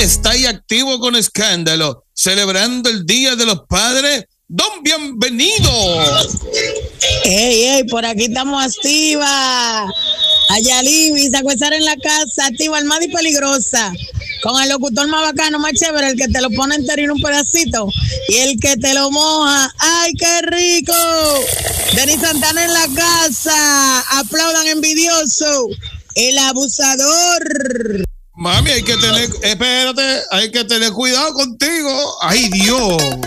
está ahí activo con escándalo, celebrando el Día de los Padres. Don Bienvenido. Ey, por aquí estamos activa. Allá Libby, se acuestan en la casa, activa, armada y peligrosa. Con el locutor más bacano, más chévere, el que te lo pone entero en un pedacito. Y el que te lo moja. ¡Ay, qué rico! Denis Santana en la casa. Aplaudan, envidioso. El abusador. Mami, hay que tener cuidado contigo. Ay, Dios.